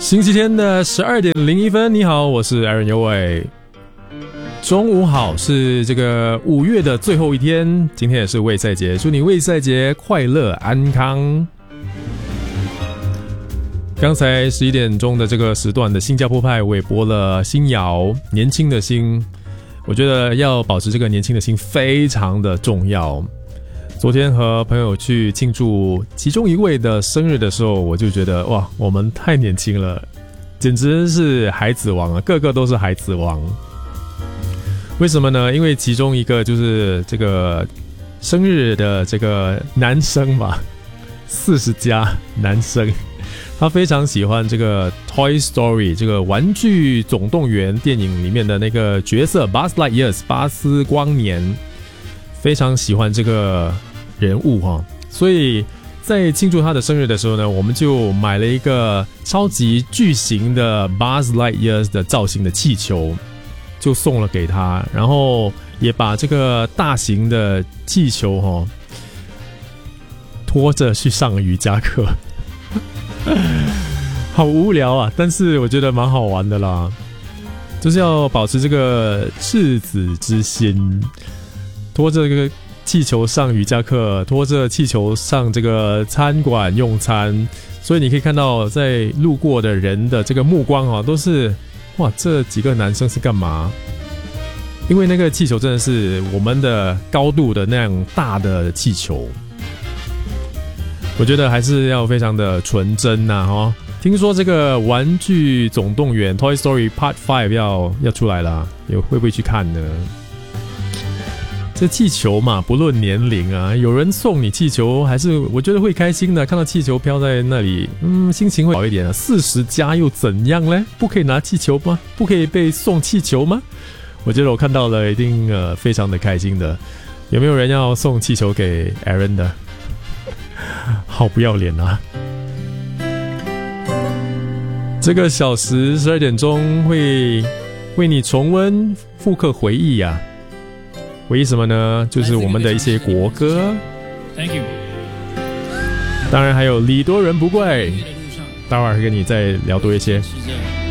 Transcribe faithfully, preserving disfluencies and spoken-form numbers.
星期天的十二点零一分，你好，我是 Aaron 尤伟。中午好，是这个五月的最后一天，今天也是卫赛节，祝你卫赛节快乐安康。刚才十一点钟的这个时段的新加坡派，我也播了新谣，年轻的心。我觉得要保持这个年轻的心非常的重要。昨天和朋友去庆祝其中一位的生日的时候，我就觉得哇，我们太年轻了，简直是孩子王啊，个个都是孩子王。为什么呢？因为其中一个就是这个生日的这个男生吧，四十加男生，他非常喜欢这个 Toy Story 这个玩具总动员电影里面的那个角色 Buzz Lightyear 巴斯光年，非常喜欢这个人物哈，所以在庆祝他的生日的时候呢，我们就买了一个超级巨型的 Buzz Lightyear 的造型的气球，就送了给他，然后也把这个大型的气球哈拖着去上瑜伽课，好无聊啊，但是我觉得蛮好玩的啦，就是要保持这个赤子之心，拖着这个气球上瑜伽课，拖着气球上这个餐馆用餐，所以你可以看到在路过的人的这个目光啊，都是哇，这几个男生是干嘛？因为那个气球真的是我们的高度的那样大的气球，我觉得还是要非常的纯真呐、啊、哦。听说这个玩具总动员 Toy Story Part 五 要要出来了，有会不会去看呢？这气球嘛，不论年龄啊，有人送你气球，还是我觉得会开心的。看到气球飘在那里，嗯，心情会好一点啊。四十加又怎样呢？不可以拿气球吗？不可以被送气球吗？我觉得我看到了，一定呃非常的开心的。有没有人要送气球给 Aaron 的？好不要脸啊！这个小时十二点钟会为你重温复刻回忆啊。回忆什么呢？就是我们的一些国歌。 Thank you。 当然还有礼多人不怪，待会儿会跟你再聊多一些。